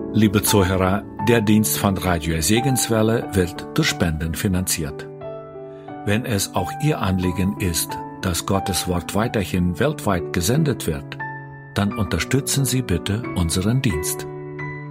Liebe Zuhörer, der Dienst von Radio Segenswelle wird durch Spenden finanziert. Wenn es auch Ihr Anliegen ist, dass Gottes Wort weiterhin weltweit gesendet wird, dann unterstützen Sie bitte unseren Dienst.